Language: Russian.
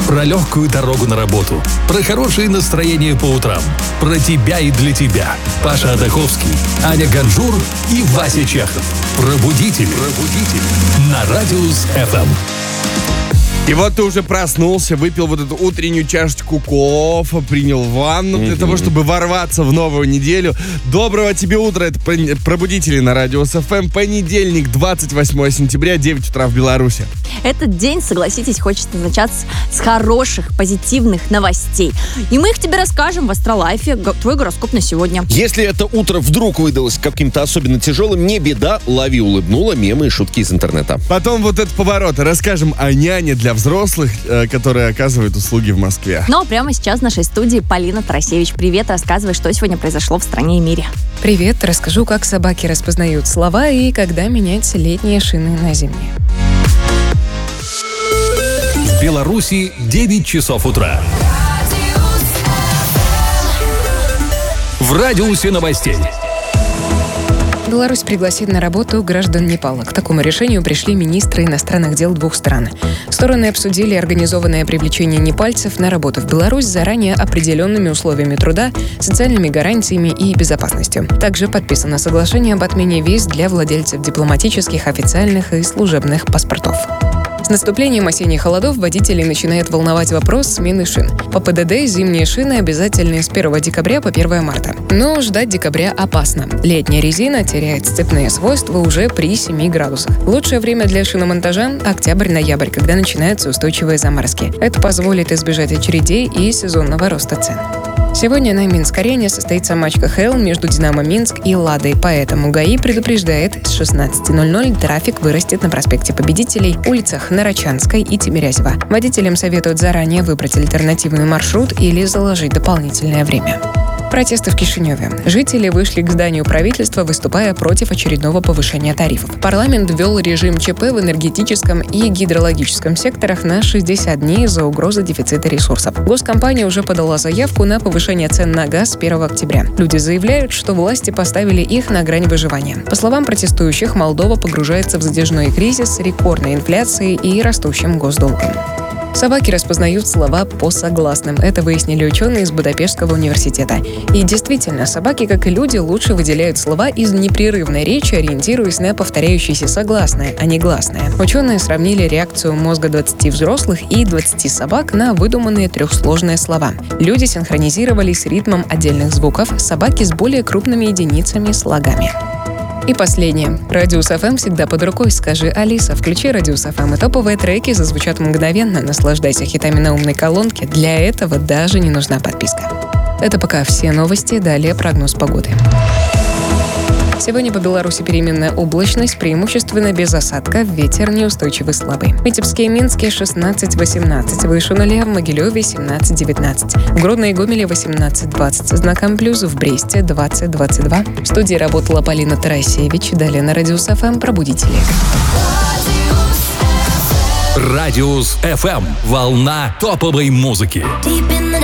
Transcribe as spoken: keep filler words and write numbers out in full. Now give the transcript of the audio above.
Про легкую дорогу на работу, про хорошее настроение по утрам, про тебя и для тебя. Паша Адаховский, Аня Ганжур и Вася Чехов. Пробудители. Пробудители. На Радиус эф эм. И вот ты уже проснулся, выпил вот эту утреннюю чашечку кофе, принял ванну для mm-hmm. того, чтобы ворваться в новую неделю. Доброго тебе утра, это Пробудители на Радиус эф эм. Понедельник, двадцать восьмое сентября, девять утра в Беларуси. Этот день, согласитесь, хочется начаться с хороших, позитивных новостей. И мы их тебе расскажем в Астролайфе. Твой гороскоп на сегодня. Если это утро вдруг выдалось каким-то особенно тяжелым, не беда, лови улыбнула, мемы и шутки из интернета. Потом вот этот поворот. Расскажем о няне для взрослых, которые оказывают услуги в Москве. Но прямо сейчас в нашей студии Полина Тарасевич. Привет, рассказывай, что сегодня произошло в стране и мире. Привет, расскажу, как собаки распознают слова и когда менять летние шины на зимние. В Беларуси девять часов утра. В радиусе новостей. Беларусь пригласит на работу граждан Непала. К такому решению пришли министры иностранных дел двух стран. Стороны обсудили организованное привлечение непальцев на работу в Беларусь с заранее определенными условиями труда, социальными гарантиями и безопасностью. Также подписано соглашение об отмене виз для владельцев дипломатических, официальных и служебных паспортов. С наступлением осенних холодов водителей начинает волновать вопрос смены шин. По ПДД зимние шины обязательны с первого декабря по первое марта. Но ждать декабря опасно. Летняя резина теряет сцепные свойства уже при семи градусах. Лучшее время для шиномонтажа – октябрь-ноябрь, когда начинаются устойчивые заморозки. Это позволит избежать очередей и сезонного роста цен. Сегодня на Минск-арене состоится матч ка ха эл между «Динамо Минск» и «Ладой», поэтому ГАИ предупреждает, с шестнадцати ноль-ноль трафик вырастет на проспекте Победителей, улицах Нарочанской и Тимирязева. Водителям советуют заранее выбрать альтернативный маршрут или заложить дополнительное время. Протесты в Кишиневе. Жители вышли к зданию правительства, выступая против очередного повышения тарифов. Парламент ввел режим ЧП в энергетическом и гидрологическом секторах на шестьдесят дней из-за угрозы дефицита ресурсов. Госкомпания уже подала заявку на повышение цен на газ с первого октября. Люди заявляют, что власти поставили их на грань выживания. По словам протестующих, Молдова погружается в затяжной кризис с рекордной инфляцией и растущим госдолгом. Собаки распознают слова по согласным. Это выяснили ученые из Будапештского университета. И действительно, собаки, как и люди, лучше выделяют слова из непрерывной речи, ориентируясь на повторяющиеся согласные, а не гласные. Ученые сравнили реакцию мозга двадцати взрослых и двадцати собак на выдуманные трехсложные слова. Люди синхронизировались с ритмом отдельных звуков, собаки с более крупными единицами слогами. И последнее. Радиус эф эм всегда под рукой. Скажи: Алиса, включи Радиус эф эм, и топовые треки зазвучат мгновенно. Наслаждайся хитами на умной колонке. Для этого даже не нужна подписка. Это пока все новости. Далее прогноз погоды. Сегодня по Беларуси переменная облачность, преимущественно без осадка, ветер неустойчивый слабый. В Витебске и Минске шестнадцать восемнадцать, выше нуля, в Могилеве семнадцать девятнадцать, в Гродно и Гомеле восемнадцать двадцать, знаком плюс, в Бресте двадцать двадцать два. В студии работала Полина Тарасевич, далее на Радиус эф эм «Пробудители». Радиус эф эм. Волна топовой музыки.